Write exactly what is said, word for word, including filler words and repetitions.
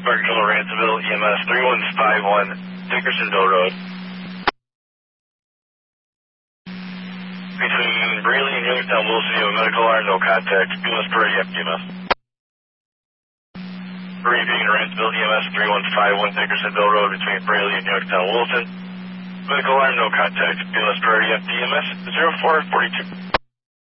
Markville, Ransomville, E M S three one five one, Dickersonville Road. Between Braley and Youngstown Wilson, you have a medical alarm, no contact. B M S Parade, F D M S. Repeating Ransomville, E M S three one five one, Dickersonville Road, between Braley and Youngstown Wilson. Medical alarm, no contact. B M S Parade, F D M S zero four four two.